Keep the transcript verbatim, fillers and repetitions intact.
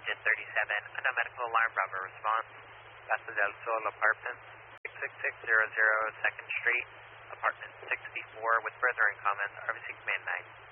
Jet thirty-seven, a medical alarm, Bravo response. Casa del Sol Apartments, six six six zero zero second Street, Apartment sixty-four, with further comments, R B C Command nine.